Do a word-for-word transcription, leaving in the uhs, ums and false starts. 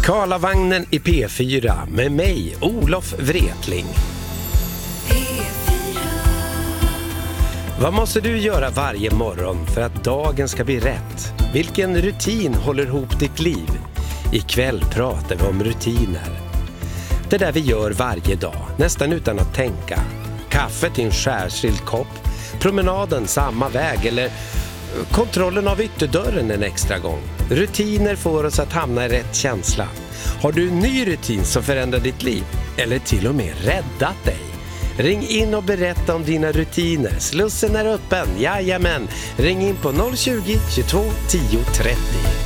Karlavagnen i P fyra med mig, Olof Wretling. P fyra. Vad måste du göra varje morgon för att dagen ska bli rätt? Vilken rutin håller ihop ditt liv? Ikväll pratar vi om rutiner. Det där vi gör varje dag, nästan utan att tänka. Kaffet i en särskild kopp, promenaden samma väg eller kontrollen av ytterdörren en extra gång. Rutiner får oss att hamna i rätt känsla. Har du en ny rutin som förändrar ditt liv? Eller till och med räddat dig? Ring in och berätta om dina rutiner. Slussen är öppen, jajamän. Ring in på noll tjugo, tjugotvå, tio, trettio.